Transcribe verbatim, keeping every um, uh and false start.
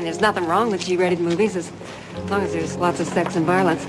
mean, there's nothing wrong with G-rated movies as long as there's lots of sex and violence.